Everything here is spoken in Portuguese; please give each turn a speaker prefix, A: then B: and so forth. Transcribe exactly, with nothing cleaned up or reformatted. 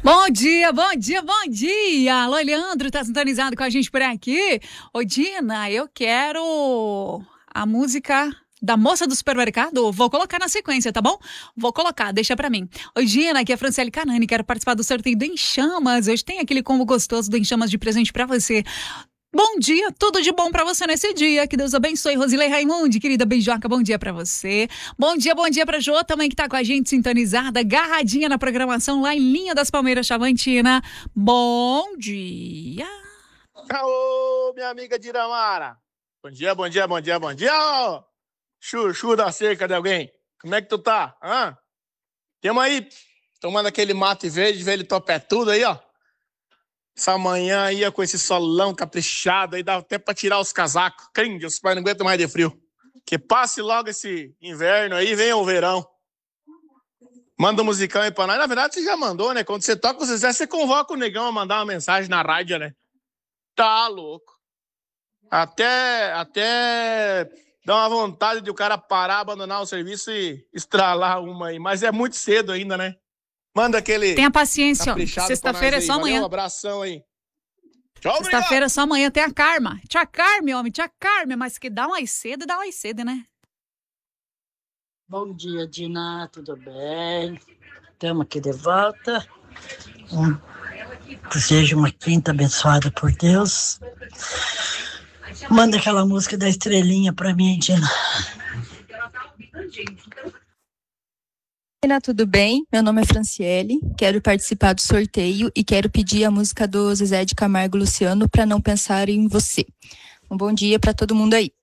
A: Bom dia, bom dia, bom dia! Alô, Leandro, tá sintonizado com a gente por aqui? Ô, Dina, eu quero a música da moça do supermercado. Vou colocar na sequência, tá bom? Vou colocar, deixa pra mim. Oi, Dina, aqui é a Franciele Canani, quero participar do sorteio do Em Chamas. Hoje tem aquele combo gostoso do Em Chamas de presente pra você. Bom dia, tudo de bom pra você nesse dia. Que Deus abençoe. Rosilei Raimundi, querida beijoca, bom dia pra você. Bom dia, bom dia pra Jô também que tá com a gente sintonizada, agarradinha na programação lá em Linha das Palmeiras, Chavantina. Bom dia.
B: Ô, minha amiga Diramara. Bom dia, bom dia, bom dia, bom dia. Ô, chuchu da cerca de alguém. Como é que tu tá? Hã? Tamo aí tomando aquele mate verde, velho topetudo aí, ó. Essa manhã aí, com esse solão caprichado aí, dá até pra tirar os casacos. Crinde, os pais não aguentam mais de frio. Que passe logo esse inverno aí, venha o verão. Manda um musicão aí pra nós. Na verdade, você já mandou, né? Quando você toca o Zezé, você convoca o negão a mandar uma mensagem na rádio, né? Tá louco. Até, até dá uma vontade de o cara parar, abandonar o serviço e estralar uma aí. Mas é muito cedo ainda, né? Manda aquele...
A: Tenha paciência, ó. Sexta-feira é só amanhã.
B: Valeu, um abração aí. Tchau,
A: Sexta-feira é só amanhã, tem a Karma. Tia Carme, homem, tia Carme. Mas que dá mais cedo, dá mais cedo, né?
C: Bom dia, Dina, tudo bem? Estamos aqui de volta. Um, que seja uma quinta abençoada por Deus. Manda aquela música da estrelinha pra mim, Dina.
D: Dina, tudo bem? Meu nome é Franciele, quero participar do sorteio e quero pedir a música do Zezé de Camargo e Luciano, Pra Não Pensar em Você. Um bom dia para todo mundo aí.